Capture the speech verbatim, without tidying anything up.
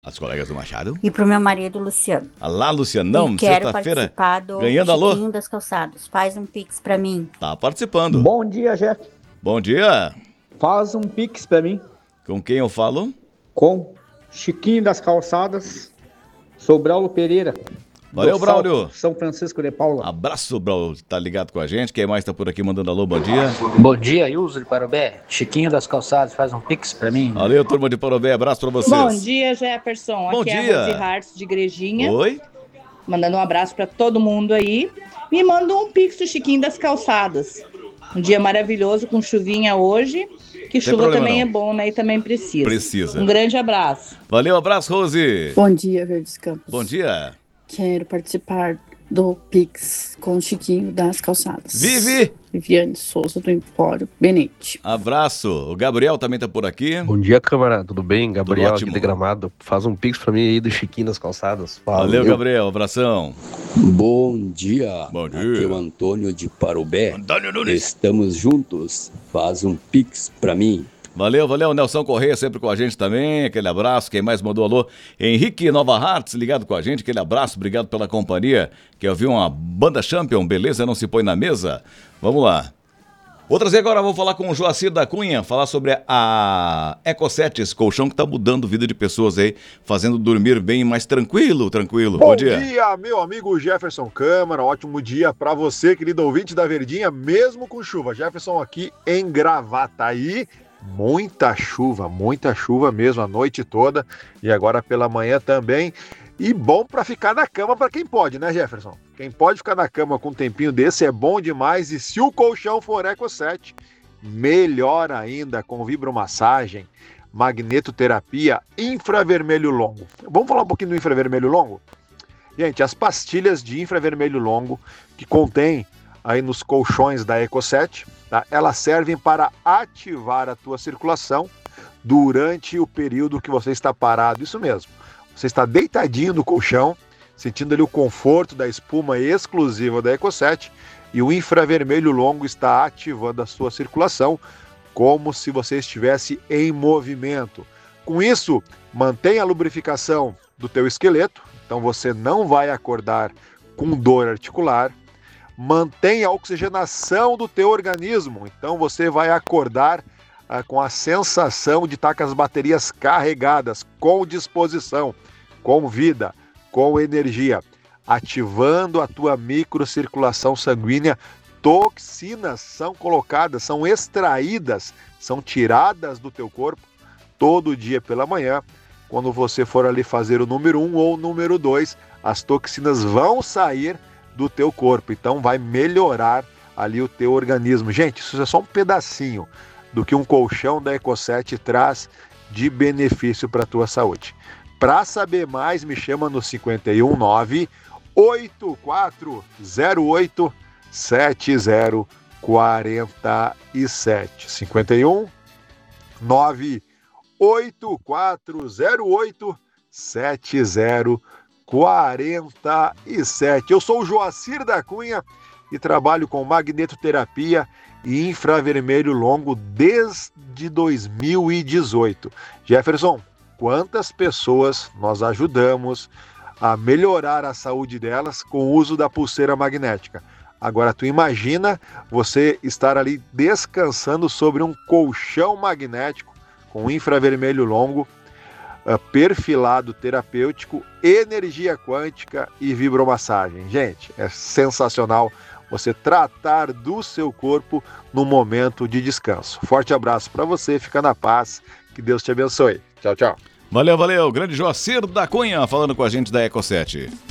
As colegas do Machado. E pro meu marido, Luciano. Alá, Lucianão, E quero sexta-feira. participar do Ganhando alô. Chiquinho das Calçadas. Faz um pix pra mim. Tá participando. Bom dia, Jeff. Bom dia. Faz um pix pra mim. Com quem eu falo? Com Chiquinho das Calçadas. Sou Braulio Pereira. Valeu, Braulio. São Francisco de Paula. Abraço, Braulio. Tá ligado com a gente. Quem mais tá por aqui mandando alô? Bom dia. Bom dia, Ilso de Parobé. Chiquinho das Calçadas, faz um pix pra mim. Valeu, turma de Parobé. Abraço pra vocês. Bom dia, Jefferson. Bom Aqui dia. é a Rose Hartz de Igrejinha. Oi. Mandando um abraço pra todo mundo aí. Me manda um pix do Chiquinho das Calçadas. Um dia maravilhoso com chuvinha hoje. Que chuva também não. é bom, né? E também precisa. Precisa. Um grande abraço. Valeu, abraço, Rose. Bom dia, Verdes Campos. Bom dia. Quero participar do Pix com o Chiquinho das Calçadas. Vive! Viviane Souza, do Empório Benete. Abraço. O Gabriel também tá por aqui. Bom dia, câmara. Tudo bem? Gabriel ótimo. aqui de Gramado. Faz um pix pra mim aí do Chiquinho das Calçadas. Valeu, Gabriel. Abração. Bom dia. Bom dia. Aqui é o Antônio de Parobé. Antônio Nunes. Estamos juntos. Faz um pix pra mim. Valeu, valeu. Nelson Correia sempre com a gente também. Aquele abraço. Quem mais mandou alô? Henrique Nova Hartz, ligado com a gente. Aquele abraço. Obrigado pela companhia. Quer ouvir uma banda Champion? Beleza? Não se põe na mesa? Vamos lá. Vou trazer agora, vou falar com o Joacir da Cunha, falar sobre a EcoSet, esse colchão que tá mudando a vida de pessoas aí, fazendo dormir bem mais tranquilo, tranquilo. Bom, Bom dia. dia, meu amigo Jefferson Câmara, ótimo dia pra você, querido ouvinte da Verdinha, mesmo com chuva. Jefferson aqui em Gravataí, muita chuva, muita chuva mesmo a noite toda e agora pela manhã também. E bom pra ficar na cama pra quem pode, né, Jefferson? Quem pode ficar na cama com um tempinho desse é bom demais. E se o colchão for EcoSet, melhor ainda com vibromassagem, magnetoterapia, infravermelho longo. Vamos falar um pouquinho do infravermelho longo? Gente, as pastilhas de infravermelho longo que contém aí nos colchões da EcoSet, tá? Elas servem para ativar a tua circulação durante o período que você está parado. Isso mesmo. Você está deitadinho no colchão, sentindo ali o conforto da espuma exclusiva da EcoSet e o infravermelho longo está ativando a sua circulação como se você estivesse em movimento. Com isso, mantém a lubrificação do teu esqueleto, então você não vai acordar com dor articular. Mantém a oxigenação do teu organismo, então você vai acordar ah, com a sensação de estar com as baterias carregadas, com disposição, com vida, com energia, ativando a tua microcirculação sanguínea. Toxinas são colocadas, são extraídas, são tiradas do teu corpo todo dia pela manhã. Quando você for ali fazer o número um ou o número dois, as toxinas vão sair do teu corpo, então vai melhorar ali o teu organismo. Gente, isso é só um pedacinho do que um colchão da EcoSet traz de benefício para a tua saúde. Para saber mais, me chama no cinco um nove, oito quatro zero oito, sete zero quatro sete. cinco um nove, oito quatro zero oito, sete zero quatro sete. Eu sou o Joacir da Cunha e trabalho com magnetoterapia e infravermelho longo desde dois mil e dezoito. Jefferson, quantas pessoas nós ajudamos a melhorar a saúde delas com o uso da pulseira magnética? Agora, tu imagina você estar ali descansando sobre um colchão magnético com infravermelho longo, perfilado terapêutico, energia quântica e vibromassagem. Gente, é sensacional você tratar do seu corpo no momento de descanso. Forte abraço para você, fica na paz, que Deus te abençoe. Tchau, tchau. Valeu, valeu. Grande Joacir da Cunha falando com a gente da EcoSet.